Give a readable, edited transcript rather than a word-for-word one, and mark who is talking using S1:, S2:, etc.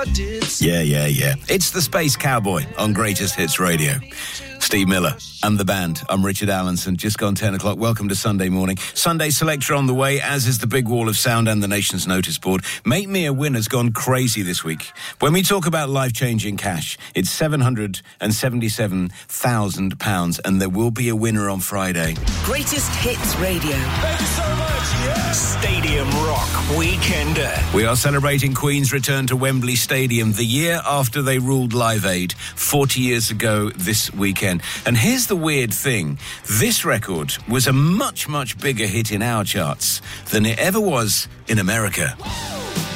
S1: Yeah. It's the Space Cowboy on Greatest Hits Radio. Steve Miller and the band. I'm Richard Allenson. Just gone 10 o'clock. Welcome to Sunday morning. Sunday Selector on the way, as is the Big Wall of Sound and the Nation's Notice Board. Make Me a Winner's gone crazy this week. When we talk about life-changing cash, it's £777,000, and there will be a winner on Friday.
S2: Greatest Hits Radio.
S3: Thank you so much. Yes. Stadium Rock Weekender.
S1: We are celebrating Queen's return to Wembley Stadium the year after they ruled Live Aid 40 years ago this weekend. And here's the weird thing. This record was a much, much bigger hit in our charts than it ever was in America.